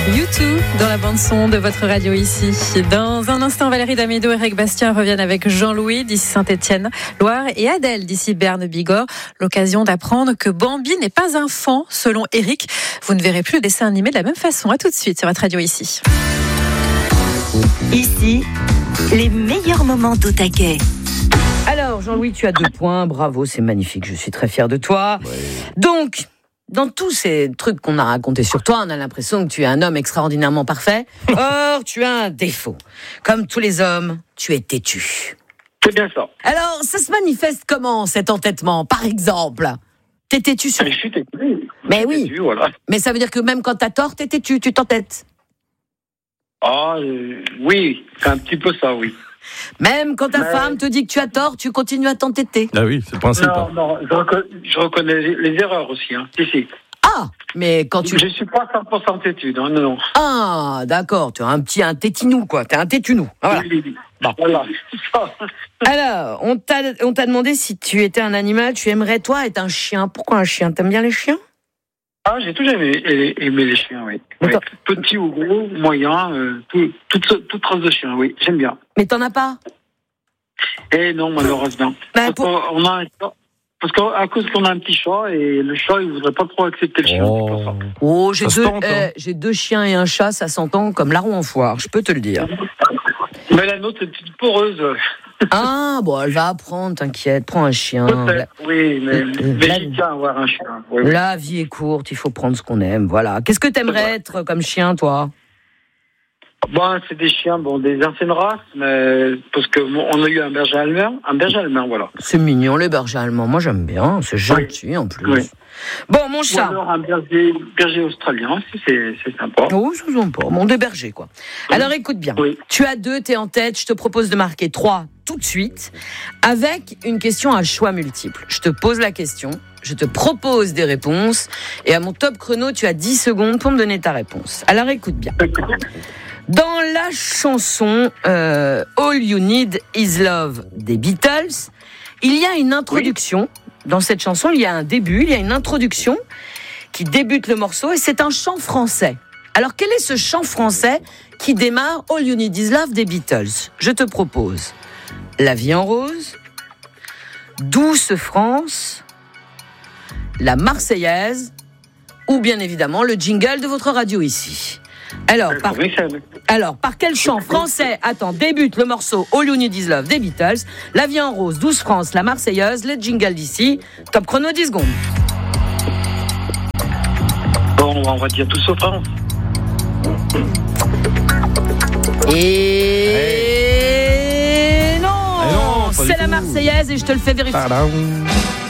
U2 dans la bande-son de votre radio ici. Dans un instant, Valérie Damédo et Eric Bastien reviennent avec Jean-Louis d'ici Saint-Étienne, Loire, et Adèle d'ici Berne-Bigorre. L'occasion d'apprendre que Bambi n'est pas un fan, selon Eric. Vous ne verrez plus le dessin animé de la même façon. À tout de suite sur votre radio ici. Ici, les meilleurs moments d'Au Taquet. Alors, Jean-Louis, tu as 2 points. Bravo, c'est magnifique. Je suis très fier de toi. Ouais. Donc, dans tous ces trucs qu'on a racontés sur toi, on a l'impression que tu es un homme extraordinairement parfait. Or, tu as un défaut. Comme tous les hommes, tu es têtu. C'est bien ça. Alors, ça se manifeste comment, cet entêtement, par exemple ? T'es têtu sur... Je suis têtu. Mais oui. Têtu, voilà. Mais ça veut dire que même quand t'as tort, t'es têtu, tu t'entêtes. Ah, oui, c'est un petit peu ça, oui. Même quand ta femme te dit que tu as tort, tu continues à t'entêter. Ah oui, c'est le principe. Non, je reconnais les erreurs aussi, hein. Si. Ah, mais quand tu... Je suis pas 100% têtu, non. Ah, d'accord, tu es un tétinou, quoi. T'es un tétunou. Voilà. Bon. Voilà. Alors, on t'a demandé si tu étais un animal, tu aimerais, toi, être un chien. Pourquoi un chien ? T'aimes bien les chiens ? Ah, j'ai toujours aimé les chiens, oui. Petit ou gros, moyen, toute race de chien, oui, j'aime bien. Mais t'en as pas ? Eh non, malheureusement. Parce qu'à cause qu'on a un petit chat, et le chat, il voudrait pas trop accepter le chien. Oh, j'ai 2 chiens et un chat, ça s'entend comme larron en foire, je peux te le dire. Mais la nôtre, c'est une petite poreuse. Ah, bon, elle va apprendre, t'inquiète, prends un chien. Oui, mais j'y tiens à avoir un chien. Oui. La vie est courte, il faut prendre ce qu'on aime, voilà. Qu'est-ce que t'aimerais être comme chien, toi ? Bon, c'est des chiens, des anciennes races, mais parce que on a eu un berger allemand, voilà. C'est mignon, les bergers allemands, moi j'aime bien, c'est gentil en plus. Oui. Bon, mon chat. Ou alors un berger australien aussi, c'est sympa. Oh, c'est sympa, des bergers, quoi. Alors écoute bien, tu as 2, t'es en tête, je te propose de marquer 3 tout de suite, avec une question à choix multiple. Je te pose la question, je te propose des réponses, et à mon top chrono, tu as 10 secondes pour me donner ta réponse. Alors écoute bien. Dans la chanson All You Need Is Love des Beatles, il y a une introduction. Oui. Dans cette chanson, il y a un début, il y a une introduction qui débute le morceau et c'est un chant français. Alors, quel est ce chant français qui démarre All You Need Is Love des Beatles ? Je te propose La vie en rose, Douce France, La Marseillaise ou bien évidemment le jingle de votre radio ici. Alors, par quel chant français débute le morceau All You Need Is Love des Beatles, La vie en rose, Douce France, La Marseillaise, les jingles d'ici, top chrono 10 secondes. Bon, on va dire Douce France. Et non, c'est La Marseillaise et je te le fais vérifier. Tadam.